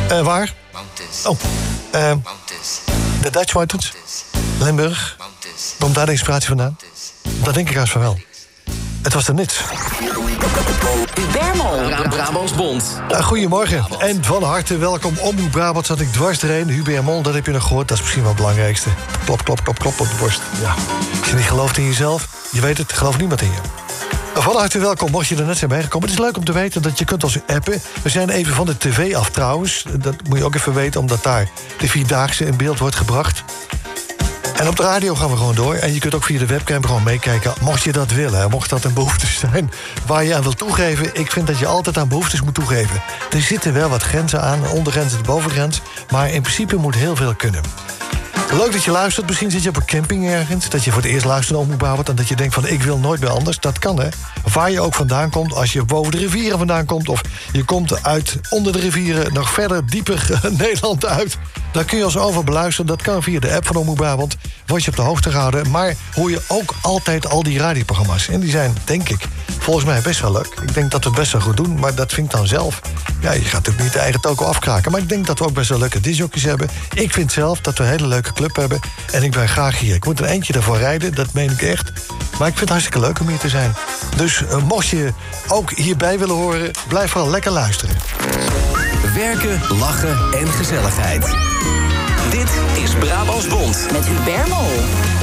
Waar? Oh, de Dutch Mountains. Limburg. Komt daar de inspiratie vandaan? Dat denk ik haast van wel. Het was er niets. Hubert Brabants Bond. Goedemorgen en van harte welkom. Omroep Brabant zat ik dwars erheen. Hubert Mol, dat heb je nog gehoord. Dat is misschien wel het belangrijkste. Klop, klop, klop, klop op de borst. Ja. Als je niet gelooft in jezelf, je weet het, gelooft niemand in je. Van harte welkom, mocht je er net zijn bijgekomen. Het is leuk om te weten dat je kunt ons appen. We zijn even van de tv af trouwens. Dat moet je ook even weten, omdat daar de Vierdaagse in beeld wordt gebracht. En op de radio gaan we gewoon door. En je kunt ook via de webcam gewoon meekijken. Mocht je dat willen, mocht dat een behoefte zijn waar je aan wilt toegeven. Ik vind dat je altijd aan behoeftes moet toegeven. Er zitten wel wat grenzen aan, een ondergrens en de bovengrens. Maar in principe moet heel veel kunnen. Leuk dat je luistert. Misschien zit je op een camping ergens. Dat je voor het eerst luistert naar Omroep Brabant. En dat je denkt van ik wil nooit meer anders. Dat kan hè. Waar je ook vandaan komt. Als je boven de rivieren vandaan komt. Of je komt uit onder de rivieren. Nog verder dieper Nederland uit. Dan kun je ons over beluisteren. Dat kan via de app van Omroep Brabant. Word je op de hoogte gehouden. Maar hoor je ook altijd al die radioprogramma's. En die zijn, denk ik, volgens mij best wel leuk. Ik denk dat we het best wel goed doen. Maar dat vind ik dan zelf. Ja, je gaat natuurlijk niet de eigen toko afkraken. Maar ik denk dat we ook best wel leuke discjockeys hebben. Ik vind zelf dat we een hele leuke club hebben. En ik ben graag hier. Ik moet een eindje daarvoor rijden, dat meen ik echt. Maar ik vind het hartstikke leuk om hier te zijn. Dus mocht je ook hierbij willen horen, blijf vooral lekker luisteren. Werken, lachen en gezelligheid. Dit is Brabants Bond. Met Hubert Mol.